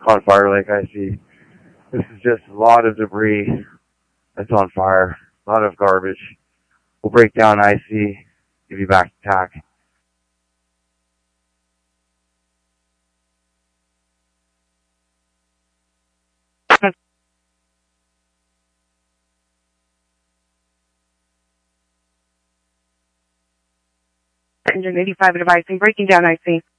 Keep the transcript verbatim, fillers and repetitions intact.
on Fire Lake, I C. This is just a lot of debris that's on fire, a lot of garbage. We'll break down I C, give you back to T A C. one eighty-five advising, breaking down I C.